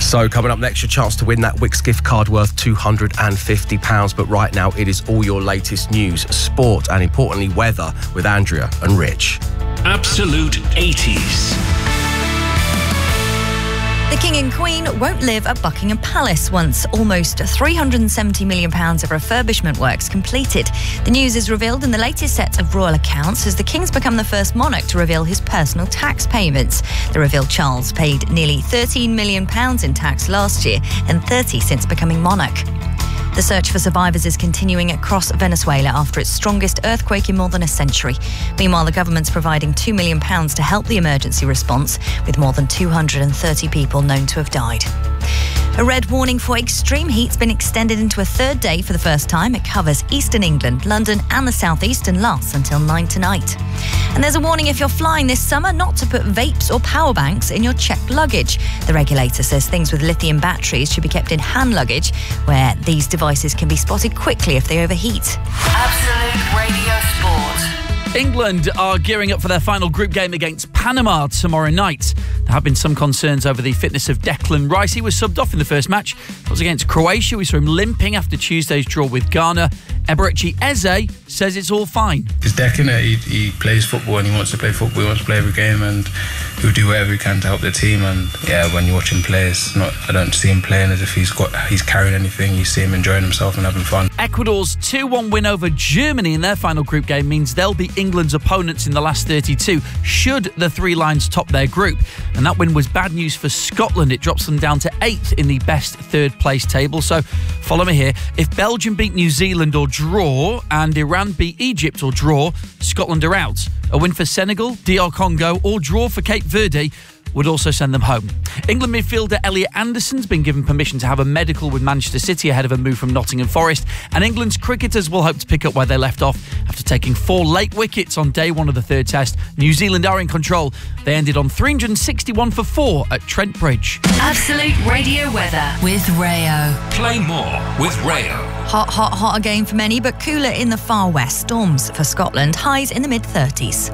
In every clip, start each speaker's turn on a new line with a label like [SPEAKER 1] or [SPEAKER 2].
[SPEAKER 1] So coming up next, your chance to win that Wix gift card worth £250. But right now, it is all your latest news, sport and importantly weather with Andrea and Rich.
[SPEAKER 2] Absolute 80s.
[SPEAKER 3] The King and Queen won't live at Buckingham Palace once almost £370 million of refurbishment works completed. The news is revealed in the latest set of royal accounts as the King's become the first monarch to reveal his personal tax payments. The revealed Charles paid nearly £13 million in tax last year and 30 since becoming monarch. The search for survivors is continuing across Venezuela after its strongest earthquake in more than a century. Meanwhile, the government's providing £2 million to help the emergency response, with more than 230 people known to have died. A red warning for extreme heat's been extended into a third day for the first time. It covers eastern England, London and the southeast and lasts until 9 tonight. And there's a warning if you're flying this summer not to put vapes or power banks in your checked luggage. The regulator says things with lithium batteries should be kept in hand luggage, where these devices can be spotted quickly if they overheat.
[SPEAKER 4] Absolute Radio Sport.
[SPEAKER 5] England are gearing up for their final group game against Panama tomorrow night. There have been some concerns over the fitness of Declan Rice. He was subbed off in the first match. It was against Croatia. We saw him limping after Tuesday's draw with Ghana. Eberechi Eze says it's all fine.
[SPEAKER 6] It's Declan, he plays football and he wants to play football. He wants to play every game and he'll do whatever he can to help the team. And yeah, when you watch him play, I don't see him playing as if he's carrying anything. You see him enjoying himself and having fun.
[SPEAKER 5] Ecuador's 2-1 win over Germany in their final group game means they'll be England's opponents in the last 32 should the Three Lions top their group. And that win was bad news for Scotland. It drops them down to 8th in the best third place table. So follow me here. If Belgium beat New Zealand or draw and Iran beat Egypt or draw, Scotland are out. A win for Senegal, DR Congo or draw for Cape Verde would also send them home. England midfielder Elliot Anderson's been given permission to have a medical with Manchester City ahead of a move from Nottingham Forest, and England's cricketers will hope to pick up where they left off after taking 4 late wickets on day 1 of the third test. New Zealand are in control. They ended on 361 for 4 at Trent Bridge.
[SPEAKER 4] Absolute Radio weather with Rayo.
[SPEAKER 2] Play more with Rayo.
[SPEAKER 3] Hot again for many, but cooler in the far west. Storms for Scotland, highs in the mid-30s.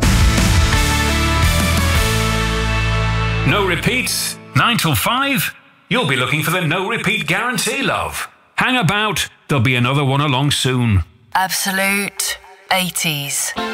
[SPEAKER 2] No repeats, 9 till 5. You'll be looking for the no repeat guarantee, love. Hang about, there'll be another one along soon.
[SPEAKER 4] Absolute 80s.